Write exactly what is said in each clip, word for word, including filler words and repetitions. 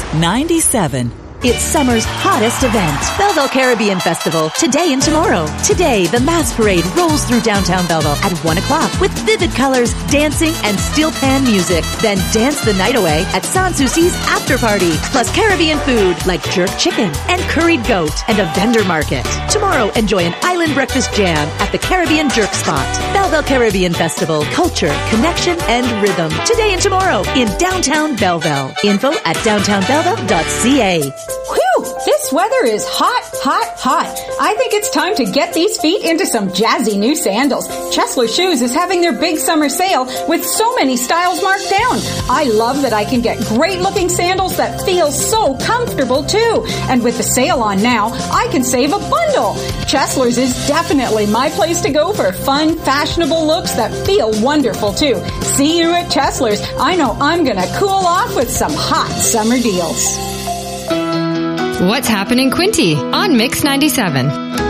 ninety-seven. It's summer's hottest event, Belleville Caribbean Festival, today and tomorrow. Today, the Mass Parade rolls through downtown Belleville at one o'clock with vivid colors, dancing, and steel pan music. Then dance the night away at Sans Souci's after party, plus Caribbean food like jerk chicken and curried goat and a vendor market. Tomorrow, enjoy an island breakfast jam at the Caribbean Jerk Spot. Belleville Caribbean Festival, culture, connection, and rhythm. Today and tomorrow in downtown Belleville. Info at downtown belleville dot c a. Whew! This weather is hot, hot, hot. I think it's time to get these feet into some jazzy new sandals. Chesler Shoes is having their big summer sale with so many styles marked down. I love that I can get great looking sandals that feel so comfortable too. And with the sale on now, I can save a bundle. Chesler's is definitely my place to go for fun, fashionable looks that feel wonderful too. See you at Chesler's. I know I'm gonna cool off with some hot summer deals. What's happening, Quinty on Mix ninety-seven.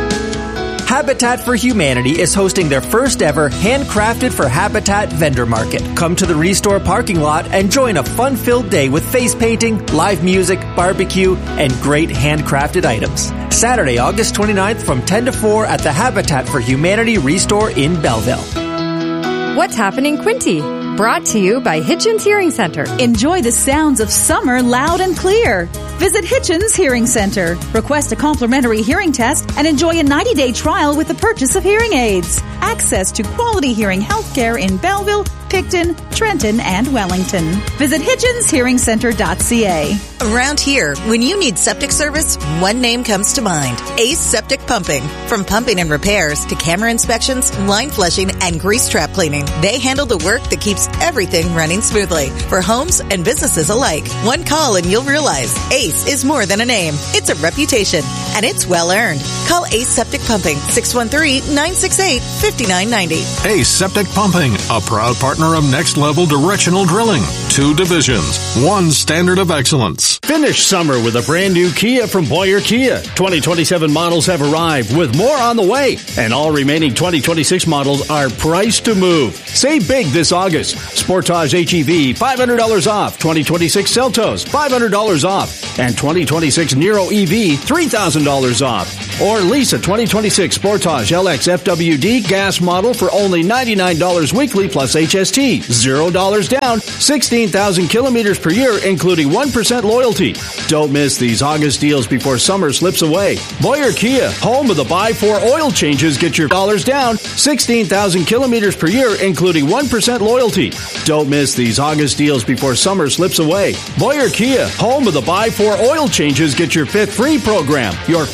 Habitat for Humanity is hosting their first ever Handcrafted for Habitat vendor market. Come to the Restore parking lot and join a fun-filled day with face painting, live music, barbecue, and great handcrafted items. Saturday, August twenty-ninth from ten to four at the Habitat for Humanity Restore in Belleville. What's happening, Quinty? Brought to you by Hitchens Hearing Center. Enjoy the sounds of summer loud and clear. Visit Hitchens Hearing Center. Request a complimentary hearing test and enjoy a ninety-day trial with the purchase of hearing aids. Access to quality hearing healthcare in Belleville, Picton, Trenton, and Wellington. Visit hitchens hearing center dot c a. Around here, when you need septic service, one name comes to mind. Ace Septic Pumping. From pumping and repairs to camera inspections, line flushing, and grease trap cleaning, they handle the work that keeps everything running smoothly for homes and businesses alike. One call and you'll realize Ace is more than a name. It's a reputation, and it's well earned. Call Ace Septic Pumping, six one three, nine six eight, five nine nine zero. Ace Septic Pumping, a proud partner of Next Level Directional Drilling. Two divisions, one standard of excellence. Finish summer with a brand new Kia from Boyer Kia. twenty twenty-seven models have arrived with more on the way, and all remaining twenty twenty-six models are priced to move. Save big this August. Sportage H E V, five hundred dollars off. twenty twenty-six Seltos, five hundred dollars off. And twenty twenty-six Nero E V, three thousand dollars off. Or lease a twenty twenty-six Sportage L X F W D gas model for only ninety-nine dollars weekly plus H S T. zero dollars down, sixteen thousand kilometers per year, including one percent loyalty. Don't miss these August deals before summer slips away. Boyer Kia, home of the buy four oil changes, get your dollars down, sixteen thousand kilometers per year, including one percent loyalty. Don't miss these August deals before summer slips away. Boyer Kia, home of the buy four oil changes, get your fifth free program. Your